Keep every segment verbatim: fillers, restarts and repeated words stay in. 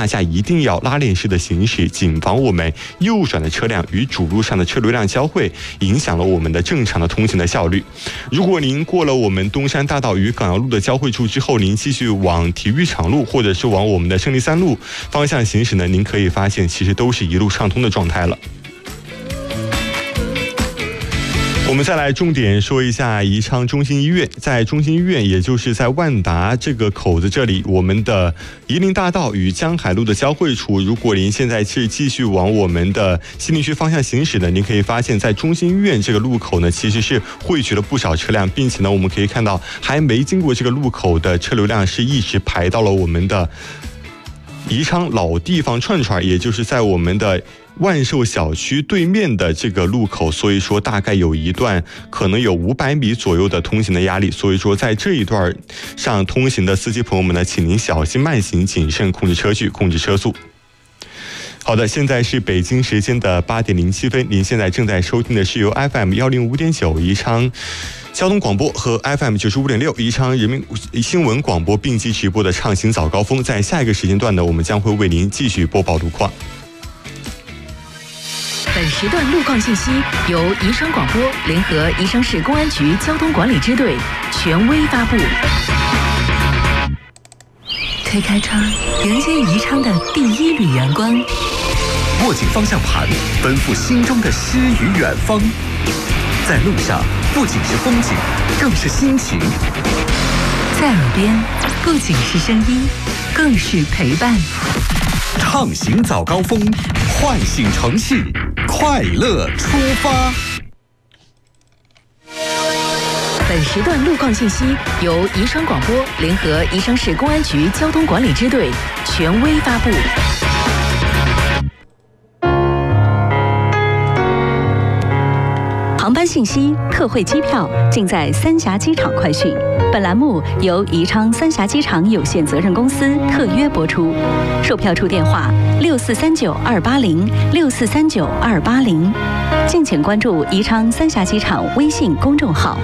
大家一定要拉链式的行驶，谨防我们右转的车辆与主路上的车流量交汇，影响了我们的正常的通行的效率。如果您过了我们东山大道与港阳路的交汇处之后，您继续往体育场路或者是往我们的胜利三路方向行驶呢，您可以发现其实都是一路畅通的状态了。我们再来重点说一下宜昌中心医院。在中心医院，也就是在万达这个口子这里，我们的夷陵大道与江海路的交汇处，如果您现在是继续往我们的西陵区方向行驶的，您可以发现在中心医院这个路口呢，其实是汇聚了不少车辆，并且呢，我们可以看到还没经过这个路口的车流量是一直排到了我们的宜昌老地方串串，也就是在我们的万寿小区对面的这个路口，所以说大概有一段可能有五百米左右的通行的压力，所以说在这一段上通行的司机朋友们呢，请您小心慢行，谨慎控制车距，控制车速。好的，现在是北京时间的八点零七分，您现在正在收听的是由 F M 幺零五点九宜昌交通广播和 F M 九十五点六宜昌人民新闻广播并机直播的畅行早高峰。在下一个时间段呢，我们将会为您继续播报路况。 本时段路况信息由宜昌广播联合宜昌市公安局交通管理支队权威发布。推开窗，迎接宜昌的第一缕阳光。 握紧方向盘，奔赴心中的诗与远方。在路上，不仅是风景，更是心情。 在耳边，不仅是声音，更是陪伴。 畅行早高峰，唤醒城市，快乐出发。 本时段路况信息由宜昌广播联合宜昌市公安局交通管理支队权威发布。航班信息、特惠机票尽在三峡机场快讯。本栏目由宜昌三峡机场有限责任公司特约播出。售票处电话六四三九二八零六四三九二八零，敬请关注宜昌三峡机场微信公众号。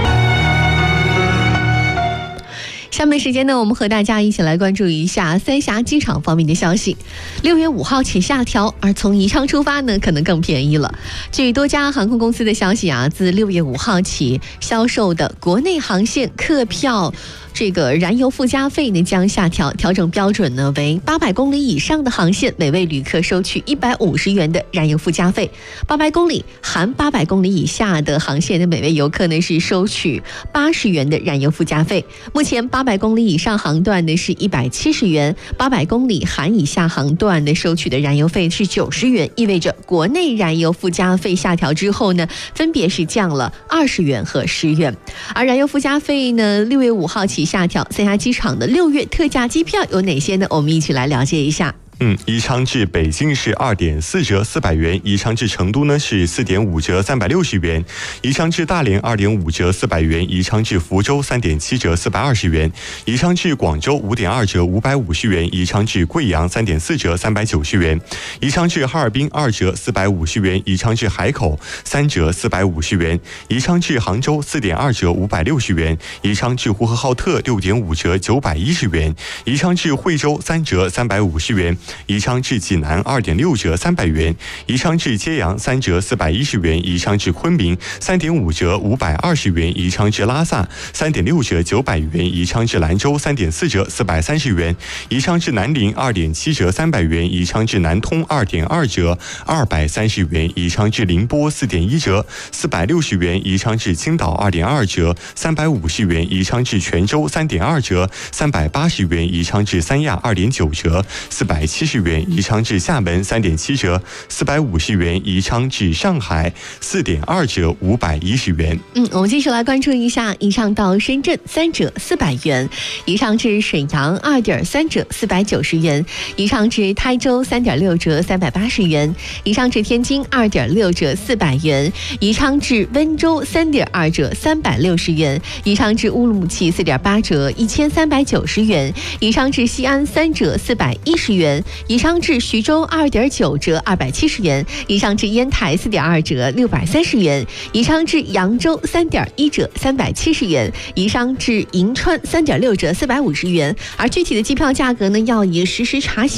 下面时间呢，我们和大家一起来关注一下三峡机场方面的消息。六月五号起下调，而从宜昌出发呢，可能更便宜了。据多家航空公司的消息啊，自六月五号起销售的国内航线客票这个燃油附加费呢将下调，调整标准呢为八百公里以上的航线，每位旅客收取一百五十元的燃油附加费；八百公里含八百公里以下的航线的每位游客呢是收取八十元的燃油附加费。目前八百公里以上航段呢是一百七十元，八百公里含以下航段呢收取的燃油费是九十元，意味着国内燃油附加费下调之后呢，分别是降了二十元和十元。而燃油附加费呢，六月五号起下调，三峡机场的六月特价机票有哪些呢？我们一起来了解一下。 嗯，宜昌至北京是二点四折四百元，宜昌至成都呢是四点五折三百六十元，宜昌至大连二点五折四百元，宜昌至福州三点七折四百二十元，宜昌至广州五点二折五百五十元，宜昌至贵阳三点四折三百九十元，宜昌至哈尔滨二折四百五十元，宜昌至海口三折四百五十元，宜昌至杭州四点二折五百六十元，宜昌至呼和浩特六点五折九百一十元，宜昌至惠州三折三百五十元。宜昌至济南二点六折三百元，宜昌至揭阳三折四百一十元，宜昌至昆明三点五折五百二十元，宜昌至拉萨三点六折九百元，宜昌至兰州三点四折四百三十元，宜昌至南宁二点七折三百元，宜昌至南通二点二折二百三十元，宜昌至宁波四点一折四百六十元，宜昌至青岛二点二折三百五十元，宜昌至泉州三点二折三百八十元，宜昌至三亚二点九折四百七十元，宜昌至厦门三点七折四百五十元，宜昌至上海四点二折五百一十元。 嗯，我们继续来关注一下，宜昌到深圳三折四百元，宜昌至沈阳二点三折四百九十元，宜昌至台州三点六折三百八十元，宜昌至天津二点六折四百元，宜昌至温州三点二折三百六十元，宜昌至乌鲁木齐四点八折一千三百九十元，宜昌至西安三折四百一十元，宜昌至徐州二点九折二百七十元，宜昌至烟台四点二折六百三十元，宜昌至扬州三点一折三百七十元，宜昌至银川三点六折四百五十元。而具体的机票价格呢，要以实时查询